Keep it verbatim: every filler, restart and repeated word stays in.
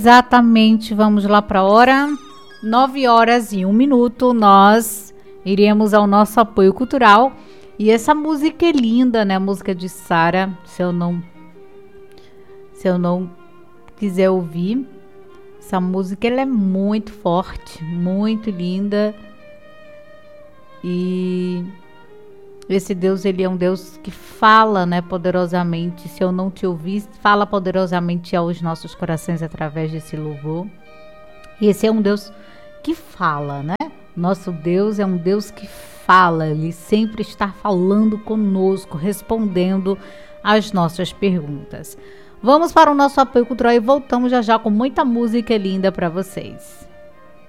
Exatamente, vamos lá para a hora. nove horas e um minuto, nós iremos ao nosso apoio cultural. E essa música é linda, né? A música de Sara, se eu não se eu não quiser ouvir. Essa música ela é muito forte, muito linda. E esse Deus, ele é um Deus que fala, né, poderosamente. Se eu não te ouvir, fala poderosamente aos nossos corações através desse louvor. E esse é um Deus que fala, né? Nosso Deus é um Deus que fala. Ele sempre está falando conosco, respondendo às nossas perguntas. Vamos para o nosso apoio cultural e voltamos já já com muita música linda para vocês.